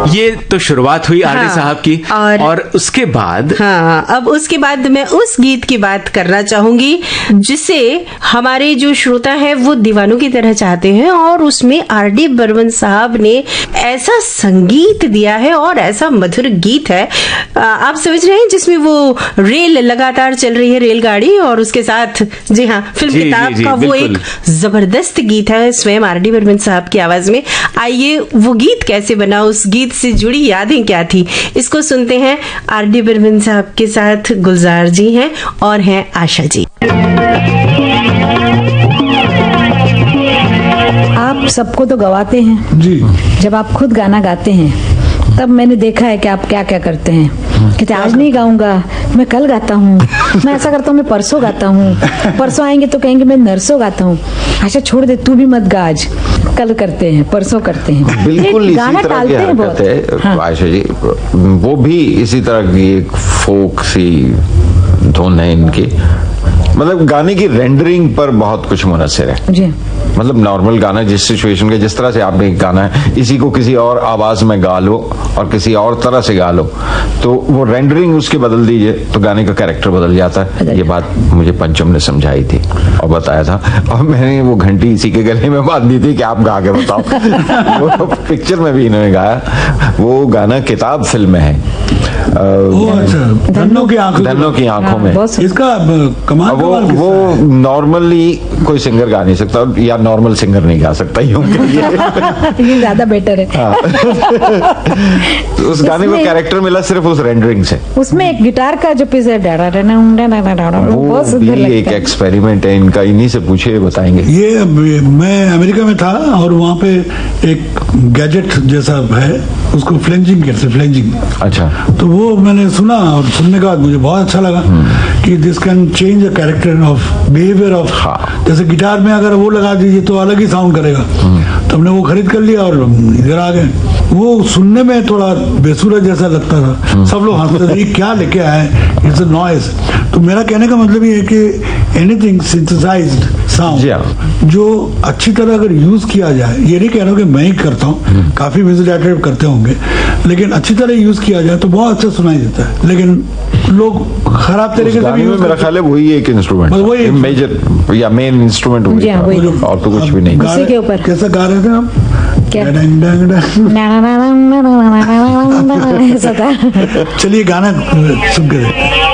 ये तो शुरुआत हुई आरडी साहब की, और उसके बाद अब उसके बाद मैं उस गीत की बात करना चाहूंगी जिसे हमारे जो श्रोता है वो दीवानों की तरह चाहते हैं, और उसमें आरडी बर्मन साहब ने ऐसा संगीत दिया है और ऐसा मधुर गीत है, आप समझ रहे हैं, जिसमें वो रेल लगातार चल रही है, रेलगाड़ी, और उसके साथ जी हाँ फिल्म किताब का वो एक जबरदस्त गीत है स्वयं आरडी बर्मन साहब की आवाज में। आइए वो गीत कैसे बना, उस गीत से जुड़ी यादें क्या थी, इसको सुनते हैं। आरडी बर्मन साहब के साथ गुलजार जी हैं और हैं आशा जी। आप सबको तो गवाते हैं जी, जब आप खुद गाना गाते हैं तब मैंने देखा है कि आप क्या क्या करते हैं। कहते आज नहीं गाऊंगा, मैं कल गाता हूँ, मैं ऐसा करता हूँ, मैं परसों गाता हूँ, परसों आएंगे तो कहेंगे मैं नरसों गाता हूँ। अच्छा छोड़ दे, तू भी मत गा, आज कल करते हैं, परसों करते हैं। बिल्कुल इसी गाना तरह की हरकत है। हाँ। आयशा जी वो भी इसी तरह की एक फोक सी धुन है इनकी, मतलब गाने की रेंडरिंग पर बहुत कुछ मुनस्सिर है जी। मतलब नॉर्मल गाना जिस सिचुएशन के जिस तरह से आपने गाना है, इसी को किसी और आवाज में गा लो और किसी और तरह से गा लो, तो वो रेंडरिंग उसकी बदल दीजिए तो गाने का कैरेक्टर बदल जाता है। ये बात मुझे पंचम ने समझाई थी और बताया था, और मैंने वो घंटी इसी के गले में बांध दी थी कि आप गा के बताओ। वो पिक्चर में भी इन्होंने गाया, वो गाना किताब फिल्म में है। धन्नो की आंखों में इसका कमाल। वो नॉर्मली कोई सिंगर गा नहीं सकता, या नॉर्मल सिंगर नहीं गा सकता, यूं ये ज्यादा बेटर है। उस गाने में कैरेक्टर मिला सिर्फ उस रेंडरिंग से। उसमें एक गिटार का जो पीस है वो भी एक एक्सपेरिमेंट है इनका, इन्हीं से पूछे बताएंगे। ये मैं अमेरिका में था और वहाँ पे एक गैजेट जैसा है, उसको फ्लेंजिंग कहते हैं, फ्लेंजिंग। अच्छा। तो वो मैंने सुना और सुनने के बाद मुझे बहुत अच्छा लगा कि this can change the character of behaviour of. जैसे गिटार में अगर वो लगा दीजिए तो अलग ही साउंड करेगा। तो हमने वो खरीद कर लिया और इधर आ गए। वो सुनने में थोड़ा बेसुरा जैसा लगता था, सब लोग हंसते थे क्या लेके आए, इट्स अ नॉइज। तो मेरा कहने का मतलब ये है कि एनीथिंग सिंथेसाइज्ड साउंड जो अच्छी तरह अगर यूज किया जाए, ये नहीं कह रहा हूँ कि मैं ही करता हूँ, काफी म्यूजिक डायरेक्टर करते होंगे, लेकिन अच्छी तरह यूज किया जाए तो बहुत अच्छा सुनाई देता है। लेकिन लोग खराब तरीके से भी मेरा ख्याल है वही एक इंस्ट्रूमेंट, वही मेजर या मेन इंस्ट्रूमेंट और तो कुछ भी नहीं। के ऊपर कैसा गा रहे थे हम? चलिए गाना सुन के